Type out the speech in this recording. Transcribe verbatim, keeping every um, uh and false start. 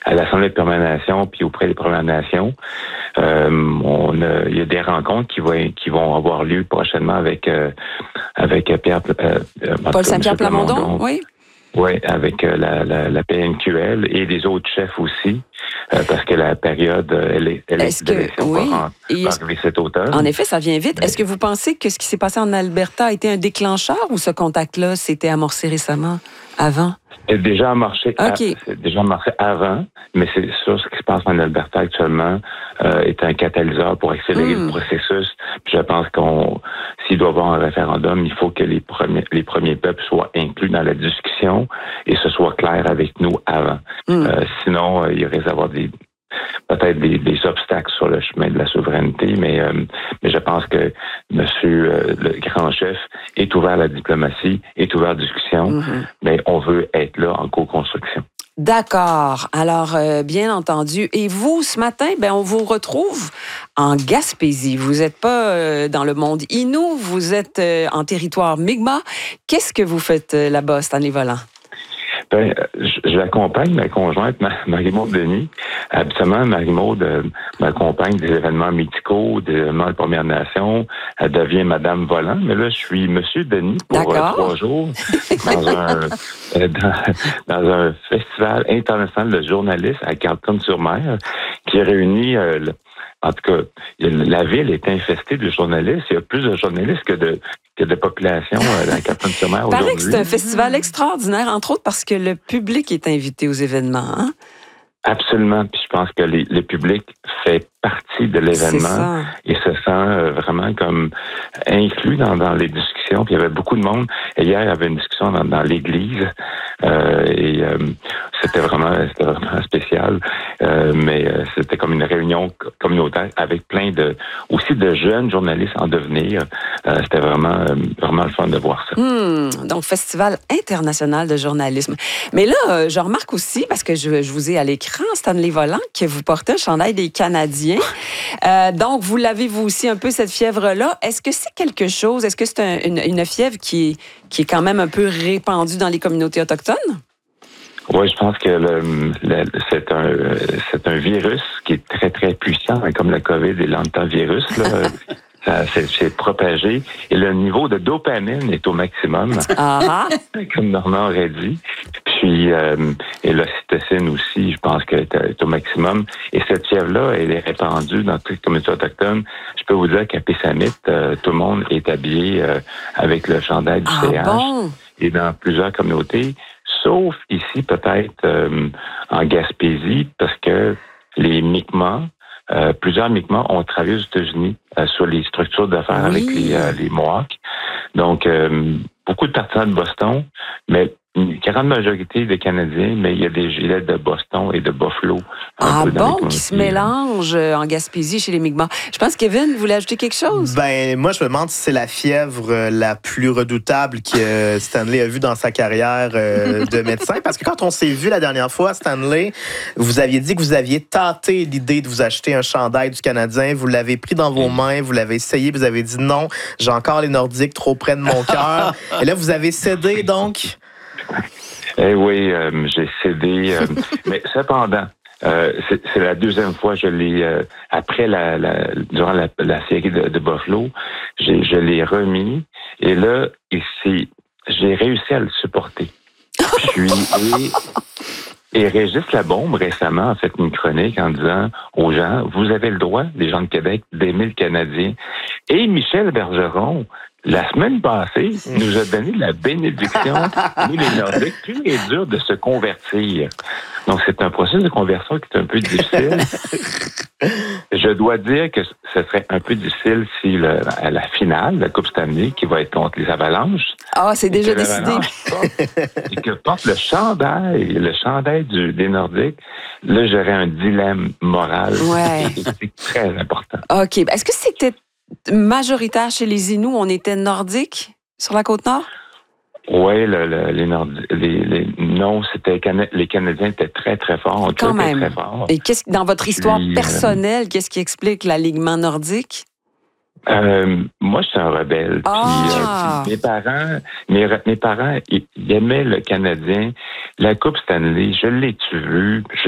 à l'Assemblée de Premières Nations puis auprès des Premières Nations. Euh, on a, il y a des rencontres qui vont qui vont avoir lieu prochainement avec euh, avec Pierre euh, Paul Saint-Pierre Plamondon, oui. Oui, avec euh, la, la, la P N Q L et les autres chefs aussi, euh, parce que la période, elle est, elle est, que, oui, va, va arriver cet automne. En effet, ça vient vite. Mais... Est-ce que vous pensez que ce qui s'est passé en Alberta a été un déclencheur ou ce contact-là s'était amorcé récemment, avant? C'est déjà amorcé, okay. à, c'est déjà amorcé avant, mais c'est sûr ce qui se passe en Alberta actuellement euh, est un catalyseur pour accélérer mm. le processus. Puis je pense qu'on, s'il doit y avoir un référendum, il faut que les premiers, les premiers peuples soient inclus dans la discussion et ce soit clair avec nous avant. Mm. Euh, sinon, euh, il risque d'avoir des peut-être des, des obstacles sur le chemin de la souveraineté, mais, euh, mais je pense que Monsieur euh, le grand chef est ouvert à la diplomatie, est ouvert à la discussion, mm-hmm. mais on veut être là en co-construction. D'accord. Alors, euh, bien entendu. Et vous, ce matin, ben, on vous retrouve en Gaspésie. Vous n'êtes pas euh, dans le monde Innu, vous êtes euh, en territoire Mi'kmaq. Qu'est-ce que vous faites euh, là-bas, Stanley Volant? Ben, je, je l'accompagne, ma conjointe, Marie-Maude Denis. Habituellement, Marie-Maude euh, m'accompagne des événements médicaux, des événements de Première Nation. Elle devient Madame Volant. Mais là, je suis Monsieur Denis pour euh, trois jours dans un, euh, dans, dans un festival international de journalistes à Carleton-sur-Mer qui réunit... Euh, le, En tout cas, la ville est infestée de journalistes. Il y a plus de journalistes que de, que de population à Carleton-sur-Mer aujourd'hui. Il paraît que c'est un festival extraordinaire, entre autres parce que le public est invité aux événements. Hein? Absolument. Puis je pense que les, le public fait partie de l'événement et se sent vraiment comme inclus dans, dans les discussions. Puis il y avait beaucoup de monde. Et hier, il y avait une discussion dans, dans l'église euh, et euh, c'était vraiment, c'était vraiment spécial. Euh, mais euh, c'était comme une réunion communautaire avec plein de aussi de jeunes journalistes en devenir. Euh, c'était vraiment euh, vraiment le fun de voir ça. Mmh, donc Festival international de journalisme. Mais là, euh, je remarque aussi parce que je, je vous ai à l'écran, Stanley Volant, que vous portez un chandail des Canadiens. Euh, donc, vous l'avez vous aussi un peu cette fièvre-là. Est-ce que c'est quelque chose, est-ce que c'est un, une, une fièvre qui est, qui est quand même un peu répandue dans les communautés autochtones? Oui, je pense que le, le, c'est un c'est un virus qui est très, très puissant, hein, comme le COVID et l'antivirus, là. Ça s'est propagé et le niveau de dopamine est au maximum, uh-huh. comme Normand aurait dit. Puis, euh, et l'ocytocine aussi, je pense qu'elle est au maximum. Et cette fièvre-là, elle est répandue dans toutes les communautés autochtones. Je peux vous dire qu'à Pessamit, euh, tout le monde est habillé euh, avec le chandail du ah, C H bon? Et dans plusieurs communautés, sauf ici peut-être euh, en Gaspésie, parce que les Mi'kmaq, Euh, plusieurs Mi'kmaq ont travaillé aux États-Unis euh, sur les structures d'affaires oui. avec les, euh, les Mohawks. Donc, euh, beaucoup de partisans de Boston, mais une grande majorité de Canadiens, mais il y a des gilets de Boston et de Buffalo. Ah bon, qui se mélangent en Gaspésie chez les Mi'kmaq. Je pense, Kevin, vous voulez ajouter quelque chose? Ben, moi, je me demande si c'est la fièvre la plus redoutable que Stanley a vue dans sa carrière de médecin. Parce que quand on s'est vu la dernière fois, Stanley, vous aviez dit que vous aviez tenté l'idée de vous acheter un chandail du Canadien. Vous l'avez pris dans vos mains, vous l'avez essayé, vous avez dit non, j'ai encore les Nordiques trop près de mon cœur. Et là, vous avez cédé, donc? Eh oui, euh, j'ai cédé. Euh, mais cependant, euh, c'est, c'est la deuxième fois que je l'ai, euh, après la, la durant la, la série de, de Buffalo, j'ai, je l'ai remis. Et là, ici, j'ai réussi à le supporter. Puis, et, et Régis Labombe, récemment, a fait une chronique en disant aux gens, vous avez le droit, les gens de Québec, d'aimer le Canadien. Et Michel Bergeron, la semaine passée, nous a donné la bénédiction, nous les Nordiques, plus il est dur de se convertir. Donc, c'est un processus de conversion qui est un peu difficile. Je dois dire que ce serait un peu difficile si, le, à la finale, la Coupe Stanley, qui va être contre les Avalanches. Ah, c'est déjà décidé. Et que porte le chandail, le chandail du, des Nordiques, là, j'aurais un dilemme moral. Ouais. C'est très important. OK. Est-ce que c'était majoritaire chez les Inuits? On était nordiques sur la Côte-Nord? Oui, le, le, les, Nordi- les, les non, c'était les Canadiens étaient très très forts. Quand même. Très forts. Et qu'est-ce dans votre histoire Puis, personnelle, euh, qu'est-ce qui explique l'alignement nordique? Euh, moi, je suis un rebelle. Ah. Puis, euh, puis mes parents, mes, mes parents, ils, ils aimaient le Canadien. La Coupe Stanley, je l'ai-tu vu?